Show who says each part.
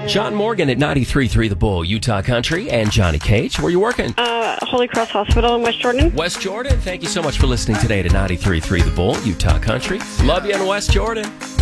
Speaker 1: John Morgan at 93.3 The Bull, Utah Country, and Johnny Cage. Where are you working?
Speaker 2: Holy Cross Hospital in West Jordan.
Speaker 1: West Jordan. Thank you so much for listening today to 93.3 The Bull, Utah Country. Love you in West Jordan.